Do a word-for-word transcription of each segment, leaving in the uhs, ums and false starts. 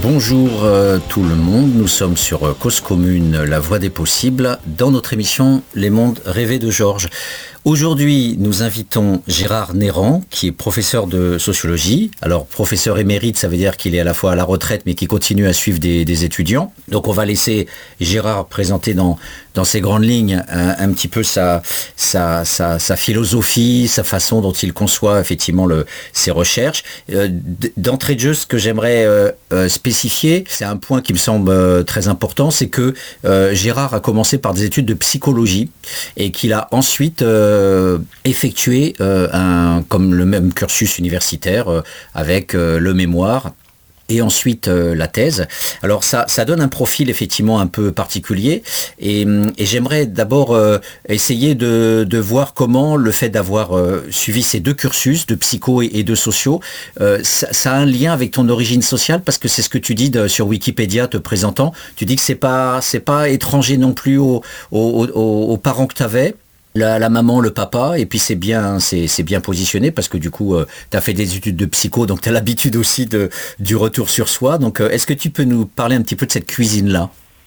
Bonjour euh, tout le monde, nous sommes sur euh, Cause Commune, la voie des possibles, dans notre émission Les Mondes rêvés de Georges. Aujourd'hui, nous invitons Gérard Néran, qui est professeur de sociologie. Alors, professeur émérite, ça veut dire qu'il est à la fois à la retraite, mais qui continue à suivre des, des étudiants. Donc, on va laisser Gérard présenter dans, dans ses grandes lignes un, un petit peu sa, sa, sa, sa philosophie, sa façon dont il conçoit effectivement le, ses recherches. Euh, d'entrée de jeu, ce que j'aimerais euh, euh, spécifier, c'est un point qui me semble euh, très important, c'est que euh, Gérard a commencé par des études de psychologie et qu'il a ensuite euh, Euh, effectué euh, un, comme le même cursus universitaire euh, avec euh, le mémoire et ensuite euh, la thèse. Alors ça, ça donne un profil effectivement un peu particulier et, et j'aimerais d'abord euh, essayer de, de voir comment le fait d'avoir euh, suivi ces deux cursus de psycho et, et de sociaux, euh, ça, ça a un lien avec ton origine sociale, parce que c'est ce que tu dis de, sur Wikipédia te présentant, tu dis que c'est pas, c'est pas étranger non plus aux, aux, aux, aux parents que tu avais. La, la maman, le papa, et puis c'est bien, c'est, c'est bien positionné parce que du coup, euh, tu as fait des études de psycho, donc tu as l'habitude aussi de, du retour sur soi. Donc, euh, est-ce que tu peux nous parler un petit peu de cette cuisine-là ?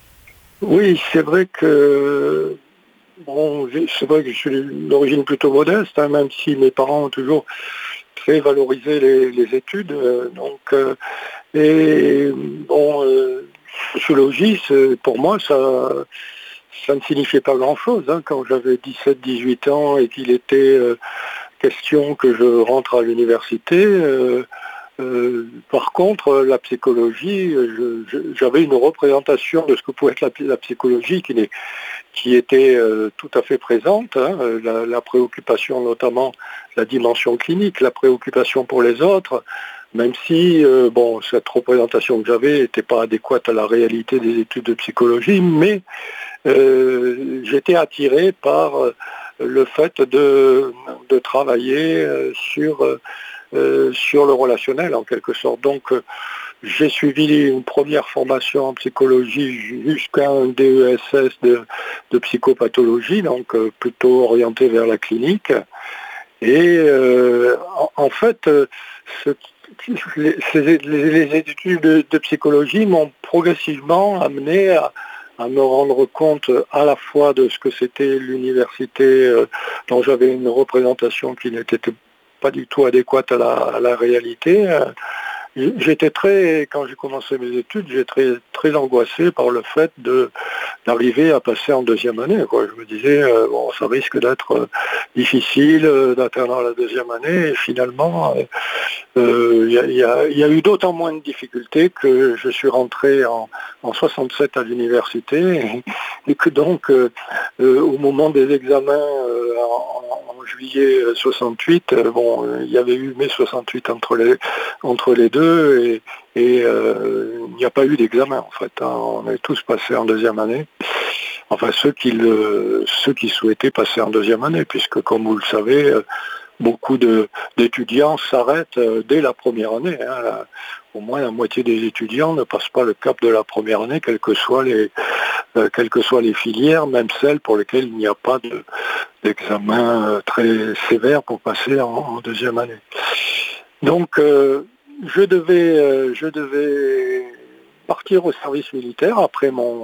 Oui, c'est vrai que bon, c'est vrai que je suis d'origine plutôt modeste, hein, même si mes parents ont toujours très valorisé les, les études. Euh, donc, euh, et bon, euh, sociologie, c'est, pour moi, ça. Ça ne signifiait pas grand-chose hein, quand j'avais dix-sept dix-huit ans et qu'il était euh, question que je rentre à l'université. Euh, euh, par contre, la psychologie, je, je, j'avais une représentation de ce que pouvait être la, la psychologie qui, n'est, qui était euh, tout à fait présente. Hein, la, la préoccupation, notamment la dimension clinique, la préoccupation pour les autres, même si euh, bon, cette représentation que j'avais n'était pas adéquate à la réalité des études de psychologie, mais Euh, j'étais attiré par euh, le fait de, de travailler euh, sur, euh, sur le relationnel en quelque sorte. Donc euh, j'ai suivi une première formation en psychologie jusqu'à un D E S S de, de psychopathologie, donc euh, plutôt orienté vers la clinique. Et euh, en, en fait, euh, ce, les, les, les études de, de psychologie m'ont progressivement amené à à me rendre compte à la fois de ce que c'était l'université euh, dont j'avais une représentation qui n'était pas du tout adéquate à la, à la réalité. Euh, j'étais très, quand j'ai commencé mes études, j'étais très, très angoissé par le fait de, d'arriver à passer en deuxième année. Quoi. Je me disais, euh, bon, ça risque d'être euh, difficile euh, d'atteindre la deuxième année. Et finalement, il euh, y, y, y a eu d'autant moins de difficultés que je suis rentré en, en soixante-sept à l'université et, et que donc, euh, euh, au moment des examens euh, en, en juillet soixante-huit, euh, bon, il y avait eu mai soixante-huit entre les, entre les deux et, et euh, il n'y a pas eu d'examen en fait. Hein. On est tous passés en deuxième année. Enfin, ceux qui, le, ceux qui souhaitaient passer en deuxième année, puisque comme vous le savez, beaucoup de, d'étudiants s'arrêtent dès la première année. Hein. La, au moins la moitié des étudiants ne passent pas le cap de la première année, quelles que soient les, euh, quelles que soient les filières, même celles pour lesquelles il n'y a pas de, d'examen très sévère pour passer en, en deuxième année. Donc, euh, je devais, euh, je devais partir au service militaire après mon,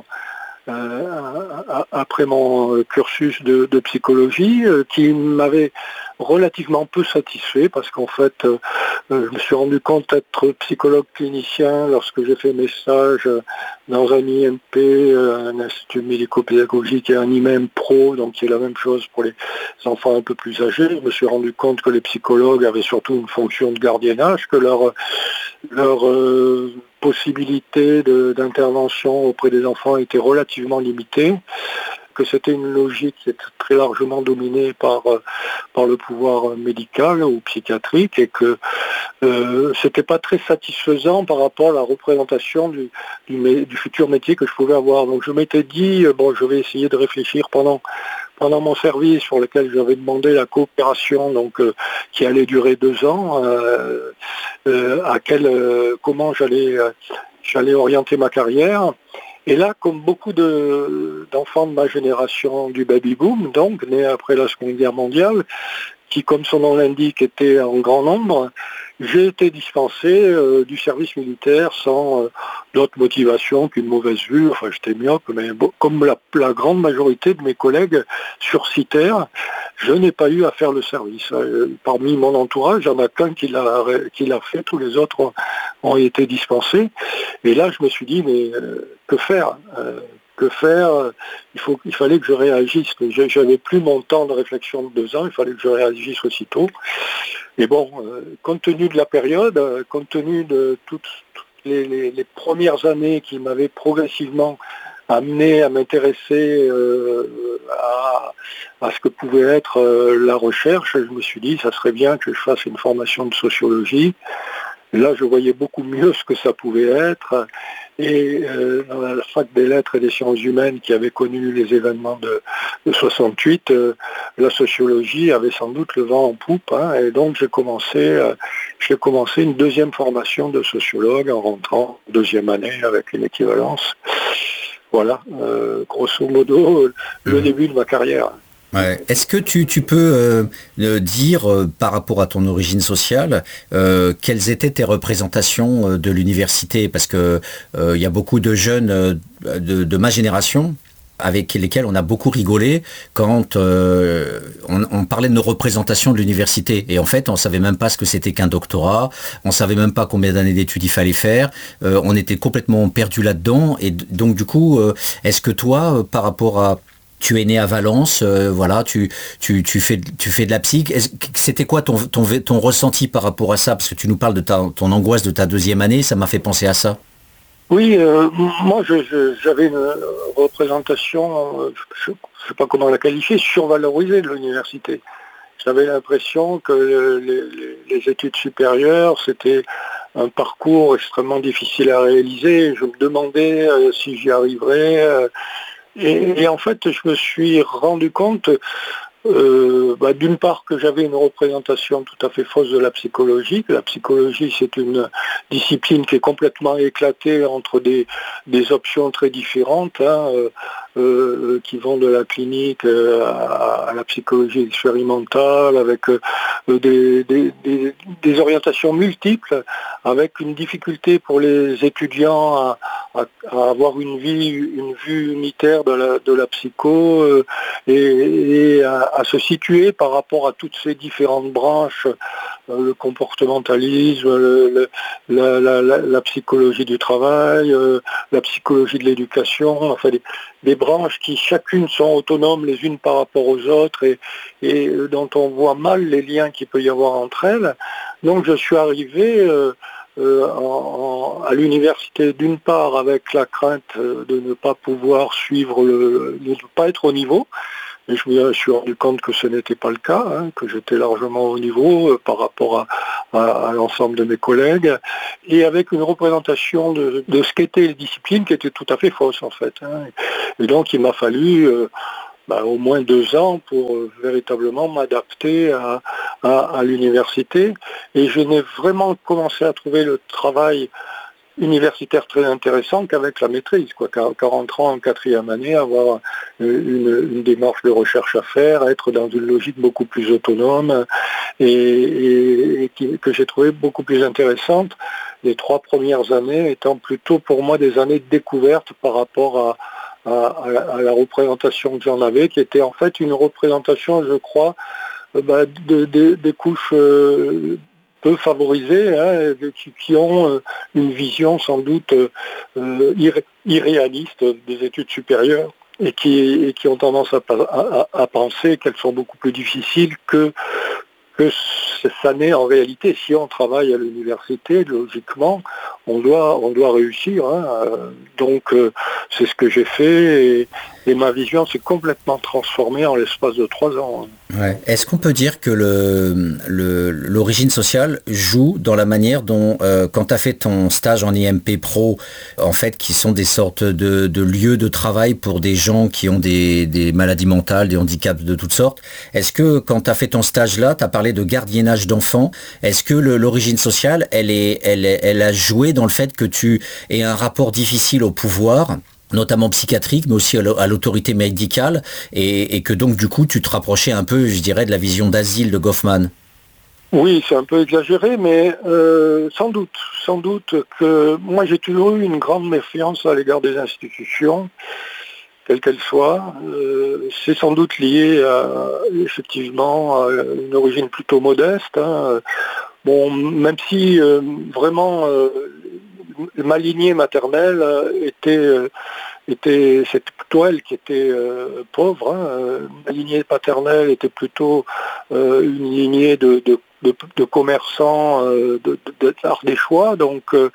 Euh, après mon cursus de, de psychologie, euh, qui m'avait relativement peu satisfait parce qu'en fait, euh, je me suis rendu compte d'être psychologue clinicien lorsque j'ai fait mes stages dans un I M P, un institut médico-pédagogique et un I M E M Pro, donc qui est la même chose pour les enfants un peu plus âgés. Je me suis rendu compte que les psychologues avaient surtout une fonction de gardiennage, que leur, leur euh, possibilité de, d'intervention auprès des enfants était relativement limitée, que c'était une logique qui est très largement dominée par, par le pouvoir médical ou psychiatrique et que euh, c'était pas très satisfaisant par rapport à la représentation du, du, du futur métier que je pouvais avoir. Donc je m'étais dit, bon, je vais essayer de réfléchir pendant pendant mon service pour lequel j'avais demandé la coopération, donc euh, qui allait durer deux ans, euh, euh, à quel, euh, comment j'allais, euh, j'allais orienter ma carrière. Et là, comme beaucoup de, d'enfants de ma génération du baby-boom, donc nés après la Seconde Guerre mondiale, qui, comme son nom l'indique, étaient en grand nombre, j'ai été dispensé euh, du service militaire sans euh, d'autre motivation qu'une mauvaise vue. Enfin, j'étais myope, mais bon, comme la, la grande majorité de mes collègues sursitaires, je n'ai pas eu à faire le service. Euh, parmi mon entourage, il n'y en a qu'un qui l'a, qui l'a fait, tous les autres ont, ont été dispensés. Et là, je me suis dit, mais euh, que faire euh, Que faire il, faut, il fallait que je réagisse. Je n'avais plus mon temps de réflexion de deux ans, il fallait que je réagisse aussitôt. Et bon, euh, compte tenu de la période, euh, compte tenu de toutes, toutes les, les, les premières années qui m'avaient progressivement amené à m'intéresser euh, à, à ce que pouvait être euh, la recherche, je me suis dit, ça serait bien que je fasse une formation de sociologie. Et là, je voyais beaucoup mieux ce que ça pouvait être. Et euh, dans la fac des lettres et des sciences humaines qui avait connu les événements de, de soixante-huit, euh, la sociologie avait sans doute le vent en poupe. Hein, et donc j'ai commencé, euh, j'ai commencé une deuxième formation de sociologue en rentrant deuxième année avec une équivalence. Voilà, euh, grosso modo, le mmh. début de ma carrière. Ouais. Est-ce que tu, tu peux euh, dire, euh, par rapport à ton origine sociale, euh, quelles étaient tes représentations de l'université ? Parce que euh, y a beaucoup de jeunes euh, de, de ma génération avec lesquels on a beaucoup rigolé quand euh, on, on parlait de nos représentations de l'université. Et en fait, on savait même pas ce que c'était qu'un doctorat, on savait même pas combien d'années d'études il fallait faire, euh, on était complètement perdu là-dedans. Et donc du coup, euh, est-ce que toi, euh, par rapport à... Tu es né à Valence, euh, voilà, tu, tu, tu, fais, tu fais de la psy. Est-ce, c'était quoi ton, ton, ton ressenti par rapport à ça ? Parce que tu nous parles de ta, ton angoisse de ta deuxième année, ça m'a fait penser à ça. Oui, euh, moi je, je, j'avais une représentation, euh, je ne sais pas comment la qualifier, survalorisée de l'université. J'avais l'impression que les, les, les études supérieures, c'était un parcours extrêmement difficile à réaliser. Je me demandais euh, si j'y arriverais. Euh, Et, et en fait, je me suis rendu compte, euh, bah, d'une part, que j'avais une représentation tout à fait fausse de la psychologie, que la psychologie, c'est une discipline qui est complètement éclatée entre des, des options très différentes, hein, euh, euh, qui vont de la clinique euh, à, à la psychologie expérimentale, avec euh, des, des, des, des orientations multiples, avec une difficulté pour les étudiants à, à, à avoir une vie, une vue unitaire de la, de la psycho euh, et, et à, à se situer par rapport à toutes ces différentes branches, euh, le comportementalisme, le, le, la, la, la, la psychologie du travail, euh, la psychologie de l'éducation, enfin des, des branches qui chacune sont autonomes les unes par rapport aux autres et, et dont on voit mal les liens qu'il peut y avoir entre elles. Donc je suis arrivé euh, euh, en, en, à l'université d'une part avec la crainte de ne pas pouvoir suivre, le, de ne pas être au niveau. Et je me suis rendu compte que ce n'était pas le cas, hein, que j'étais largement au niveau euh, par rapport à, à, à l'ensemble de mes collègues, et avec une représentation de, de ce qu'étaient les disciplines qui était tout à fait fausse en fait. Hein. Et donc il m'a fallu euh, bah, au moins deux ans pour euh, véritablement m'adapter à, à, à l'université. Et je n'ai vraiment commencé à trouver le travail universitaire très intéressant qu'avec la maîtrise, quoi, qu'en rentrant en quatrième année, avoir une, une démarche de recherche à faire, être dans une logique beaucoup plus autonome et, et, et qui, que j'ai trouvé beaucoup plus intéressante, les trois premières années étant plutôt pour moi des années de découverte par rapport à, à, à, la, à la représentation que j'en avais, qui était en fait une représentation, je crois, bah, de, de, des couches euh, peu favorisés, hein, qui, qui ont euh, une vision sans doute euh, irré- irréaliste des études supérieures et qui, et qui ont tendance à, à, à penser qu'elles sont beaucoup plus difficiles que, que ça n'est en réalité. Si on travaille à l'université, logiquement, on doit, on doit réussir. Hein. Donc euh, c'est ce que j'ai fait et, et ma vision s'est complètement transformée en l'espace de trois ans. Ouais. Est-ce qu'on peut dire que le, le, l'origine sociale joue dans la manière dont, euh, quand tu as fait ton stage en I M P Pro, en fait, qui sont des sortes de, de lieux de travail pour des gens qui ont des, des maladies mentales, des handicaps de toutes sortes, est-ce que quand tu as fait ton stage là, tu as parlé de gardiennage d'enfants, est-ce que le, l'origine sociale, elle, est, elle, elle a joué dans le fait que tu aies un rapport difficile au pouvoir, notamment psychiatrique, mais aussi à l'autorité médicale, et, et que donc du coup tu te rapprochais un peu, je dirais, de la vision d'asile de Goffman? Oui, c'est un peu exagéré, mais euh, sans doute, sans doute que moi j'ai toujours eu une grande méfiance à l'égard des institutions, quelles qu'elles soient. Euh, c'est sans doute lié à, effectivement, à une origine plutôt modeste, hein. Bon, même si euh, vraiment euh, ma lignée maternelle était, euh, était c'est plutôt elle qui était euh, pauvre, hein. Euh, Ma lignée paternelle était plutôt euh, une lignée de, de, de, de commerçants euh, de, de, de l'Ardéchois, donc euh,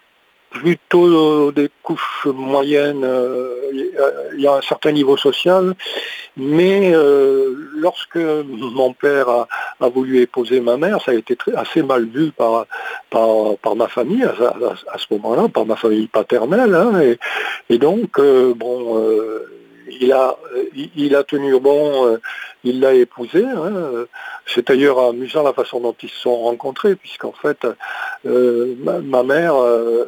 plutôt des couches moyennes, euh, il y a un certain niveau social, mais euh, lorsque mon père a, a voulu épouser ma mère, ça a été très, assez mal vu par, par, par ma famille à, à, à ce moment-là, par ma famille paternelle, hein, et, et donc, euh, bon, euh, il a, il a tenu bon, euh, il l'a épousée, hein. C'est d'ailleurs amusant la façon dont ils se sont rencontrés, puisqu'en fait, euh, ma, ma mère, euh,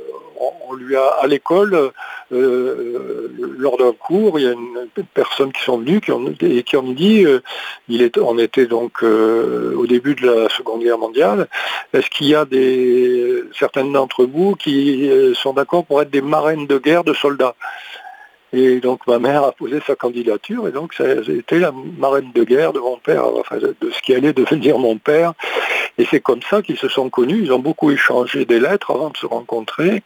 on lui a, à l'école, euh, lors d'un cours, il y a une, une personne qui sont venues qui ont, et qui ont dit, euh, il est, on était donc euh, au début de la Seconde Guerre mondiale, est-ce qu'il y a des, certaines d'entre vous qui euh, sont d'accord pour être des marraines de guerre de soldats? Et donc ma mère a posé sa candidature et donc ça a été la marraine de guerre de mon père, enfin de ce qui allait devenir mon père. Et c'est comme ça qu'ils se sont connus, ils ont beaucoup échangé des lettres avant de se rencontrer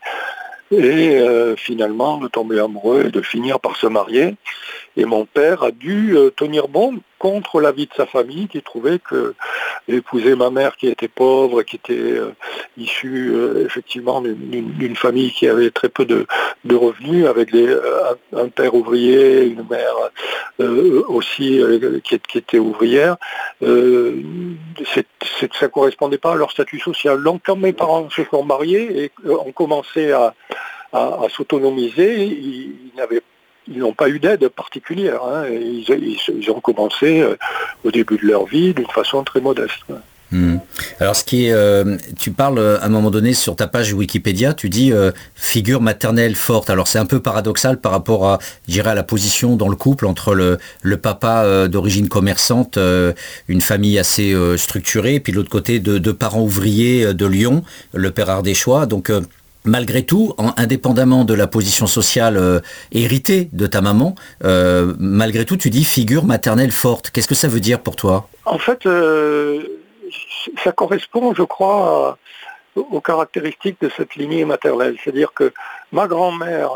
et euh, finalement de tomber amoureux et de finir par se marier. Et mon père a dû euh, tenir bon contre l'avis de sa famille qui trouvait que épouser ma mère qui était pauvre, qui était euh, issue euh, effectivement d'une, d'une famille qui avait très peu de, de revenus, avec des, euh, un père ouvrier, une mère euh, aussi euh, qui, qui était ouvrière, euh, c'est, c'est, ça ne correspondait pas à leur statut social. Donc quand mes parents se sont mariés et euh, ont commencé à, à, à s'autonomiser, ils, ils n'avaient Ils n'ont pas eu d'aide particulière, hein. ils, ils, ils ont commencé euh, au début de leur vie d'une façon très modeste. Mmh. Alors, ce qui est, euh, tu parles euh, à un moment donné sur ta page Wikipédia, tu dis euh, figure maternelle forte. Alors, c'est un peu paradoxal par rapport à, je dirais, à la position dans le couple entre le, le papa euh, d'origine commerçante, euh, une famille assez euh, structurée, et puis de l'autre côté deux de parents ouvriers de Lyon, le père ardéchois. Donc euh, malgré tout, en, indépendamment de la position sociale euh, héritée de ta maman, euh, malgré tout, tu dis figure maternelle forte. Qu'est-ce que ça veut dire pour toi? En fait, euh, ça correspond, je crois, à, aux caractéristiques de cette lignée maternelle. C'est-à-dire que ma grand-mère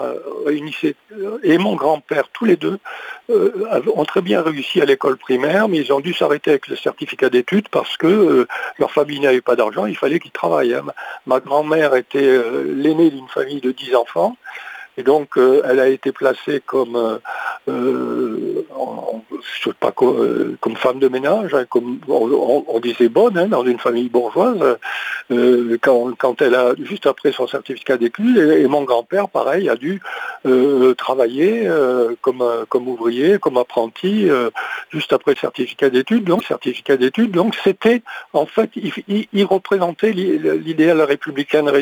euh, et mon grand-père, tous les deux, euh, ont très bien réussi à l'école primaire, mais ils ont dû s'arrêter avec le certificat d'études parce que euh, leur famille n'avait pas d'argent, il fallait qu'ils travaillent, hein. Ma grand-mère était euh, l'aînée d'une famille de dix enfants, et donc euh, elle a été placée comme, euh, en, je sais pas, comme, comme femme de ménage, hein, comme on, on disait bonne, hein, dans une famille bourgeoise, euh, quand, quand elle a, juste après son certificat d'études, et, et mon grand-père, pareil, a dû euh, travailler euh, comme, comme ouvrier, comme apprenti, euh, juste après le certificat d'études. Donc, certificat d'études, donc c'était, en fait, il, il, il représentait l'idéal républicain